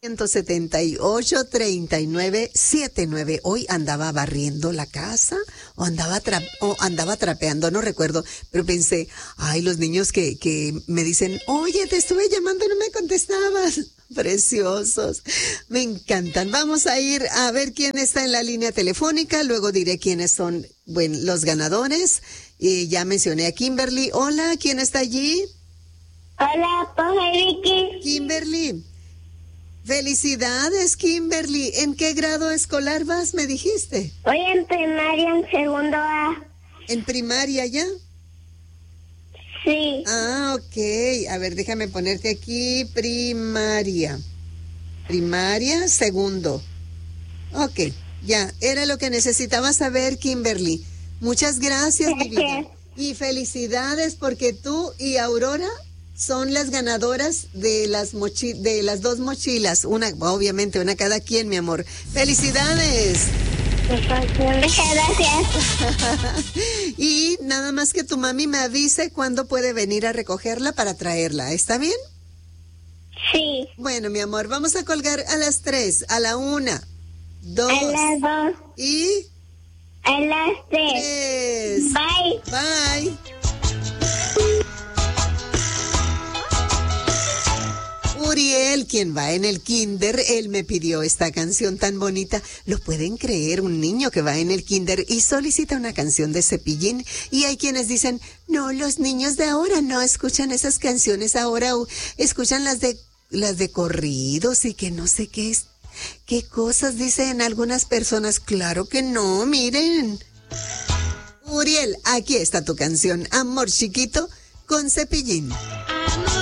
178-3979. Hoy andaba barriendo la casa o andaba trapeando, no recuerdo, pero pensé, ay, los niños que me dicen, oye, te estuve llamando y no me contestabas. Preciosos, me encantan. Vamos a ir a ver quién está en la línea telefónica, luego diré quiénes son, bueno, los ganadores. Y ya mencioné a Kimberly. Hola, ¿quién está allí? Hola, profe Vicky. Kimberly. Felicidades, Kimberly. ¿En qué grado escolar vas, me dijiste? Voy en primaria, en segundo A. ¿En primaria ya? Sí. Ah, ok. A ver, déjame ponerte aquí. Primaria. Primaria, segundo. Ok, ya. Era lo que necesitaba saber, Kimberly. Muchas gracias, mi vida. Y felicidades porque tú y Aurora son las ganadoras de de las dos mochilas. Una, obviamente, una cada quien, mi amor. ¡Felicidades! Muchas gracias. Y nada más que tu mami me avise cuándo puede venir a recogerla para traerla. ¿Está bien? Sí. Bueno, mi amor, vamos a colgar a las 3, a la 1, 2 A las 2. y A las 3. 3. Bye. Bye. Uriel, quien va en el kinder, él me pidió esta canción tan bonita. ¿Lo pueden creer? Un niño que va en el kinder y solicita una canción de Cepillín. Y hay quienes dicen, no, los niños de ahora no escuchan esas canciones ahora, escuchan las de corridos y que no sé qué cosas dicen algunas personas. Claro que no, miren. Uriel, aquí está tu canción, Amor Chiquito, con Cepillín.